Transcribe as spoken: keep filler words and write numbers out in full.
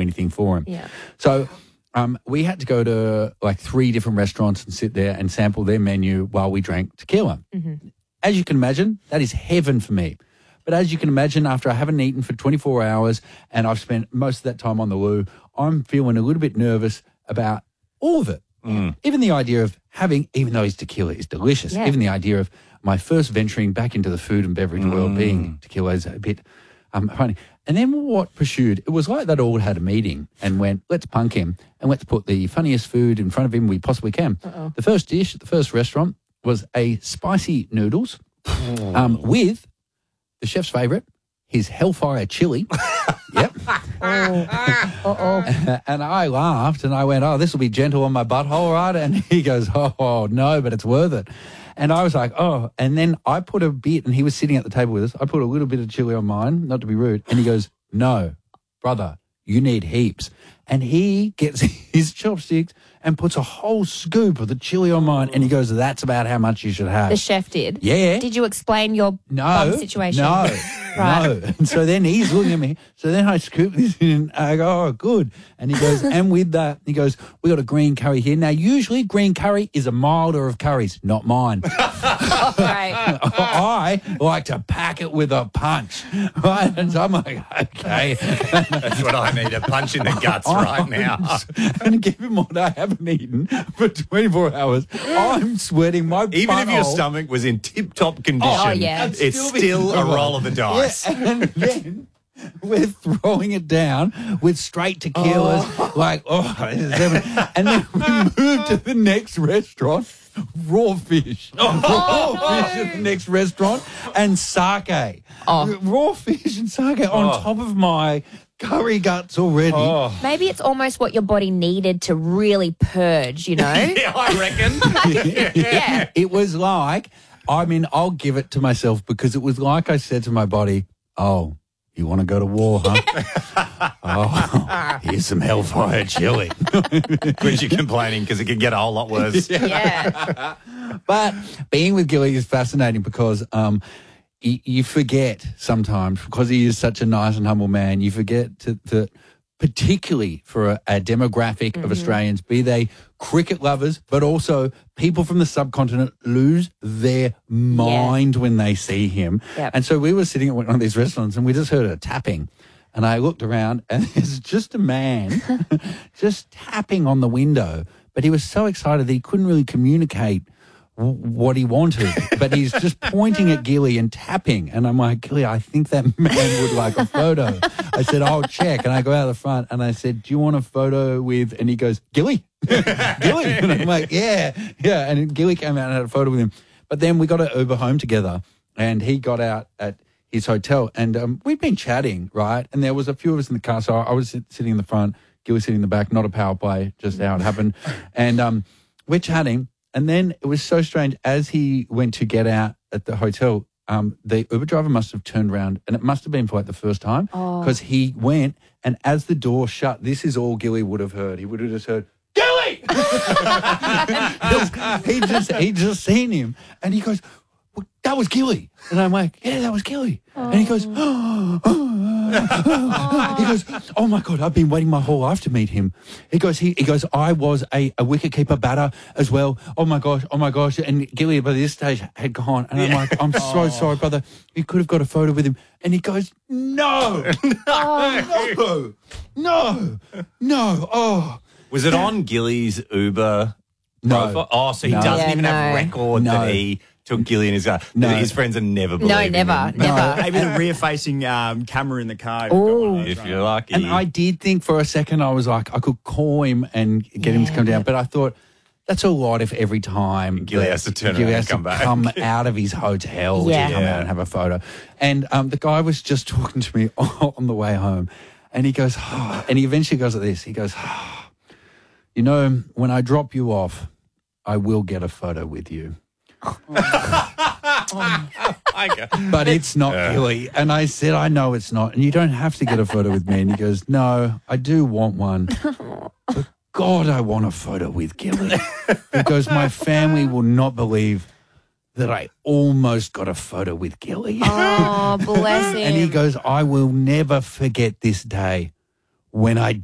anything for him. Yeah. So um, we had to go to like three different restaurants and sit there and sample their menu while we drank tequila. Mm-hmm. As you can imagine, that is heaven for me. But as you can imagine, after I haven't eaten for twenty-four hours and I've spent most of that time on the loo, I'm feeling a little bit nervous about all of it. Mm. Even the idea of having, even though his tequila is delicious, Yeah. even the idea of my first venturing back into the food and beverage Mm. world being tequila is a bit um, funny. And then what pursued, it was like that all had a meeting and went, let's punk him and let's put the funniest food in front of him we possibly can. Uh-oh. The first dish at the first restaurant was a spicy noodles um, with the chef's favourite, his Hellfire chili. Yep. Uh-oh. And I laughed and I went, oh, this will be gentle on my butthole, right? And he goes, oh, oh, no, but it's worth it. And I was like, oh. And then I put a bit, and he was sitting at the table with us. I put a little bit of chili on mine, not to be rude. And he goes, no, brother, you need heaps. And he gets his chopsticks and puts a whole scoop of the chili on mine. And he goes, that's about how much you should have. The chef did? Yeah. Did you explain your No, bum situation? no, Right. no. And so then he's looking at me. So then I scoop this in. I go, oh, good. And he goes, and with that, he goes, we got a green curry here. Now, usually green curry is a milder of curries, not mine. Right. I like to pack it with a punch. Right? And so I'm like, okay. That's what I need, a punch in the guts right now. And given what I haven't eaten for twenty-four hours, I'm sweating my Even if your butthole. stomach was in tip-top condition, Oh, yeah. I'd it's still be- still a roll of the dice. Yeah, and then we're throwing it down with straight tequilas, like, oh, this is heaven. And then we move to the next restaurant, raw fish. raw fish at the next restaurant, and sake. Oh. Raw fish and sake on Oh. top of my curry guts already. Oh. Maybe it's almost what your body needed to really purge, you know? Yeah, I reckon. Yeah. It was like, I mean, I'll give it to myself because it was like I said to my body, oh, you want to go to war, huh? Oh, here's some Hellfire chili. Which you're complaining because it could get a whole lot worse. Yeah. But being with Gilly is fascinating because um, y- you forget sometimes, because he is such a nice and humble man, you forget to, to particularly for a, a demographic Mm-hmm. of Australians, be they cricket lovers, but also people from the subcontinent lose their mind when they see him. Yep. And so we were sitting at one of these restaurants and we just heard a tapping. And I looked around and there's just a man just tapping on the window. But he was so excited that he couldn't really communicate w- what he wanted. But he's just pointing at Gilly and tapping. And I'm like, Gilly, I think that man would like a photo. I said, I'll check. And I go out the front and I said, do you want a photo with, and he goes, Gilly? Gilly? And I'm like, yeah, yeah. And Gilly came out and had a photo with him. But then we got an Uber home together and he got out at his hotel and um, we'd been chatting, right? And there was a few of us in the car. So I was sit- sitting in the front, Gilly sitting in the back, not a power play, just how it happened. And um, we're chatting. And then it was so strange. As he went to get out at the hotel, um, the Uber driver must have turned around, and it must have been for like the first time, because he went, and as the door shut, this is all Gilly would have heard. He would have just heard, Gilly! he just he just seen him, and he goes, well, that was Gilly. And I'm like, yeah, that was Gilly. And he goes, oh, oh. He goes, oh my God, I've been waiting my whole life to meet him. He goes, he, he goes, I was a, a wicketkeeper batter as well. Oh my gosh, oh my gosh. And Gilly by this stage had gone. And I'm like, I'm so sorry, brother. You could have got a photo with him. And he goes, no, no, no, no. Oh. Was it on Gilly's Uber No. profile? Oh, so he No. doesn't Yeah, even have no. record No. that he took Gilly in his car. No. His friends are never believing No, never, him. never. Maybe the rear-facing um, camera in the car. Oh. If you're lucky. And I did think for a second, I was like, I could call him and get him to come down. But I thought, that's a lot if every time Gilly that has to turn Gilly around has and come to back. come out of his hotel Yeah. to come Yeah. out and have a photo. And um, the guy was just talking to me on the way home. And he goes, oh, and he eventually goes like this. He goes, oh, you know, when I drop you off, I will get a photo with you. But it's not Yeah. Gilly. And I said, I know it's not. And you don't have to get a photo with me. And he goes, no, I do want one. But God, I want a photo with Gilly. Because my family will not believe that I almost got a photo with Gilly. Oh, bless him. And he goes, I will never forget this day when I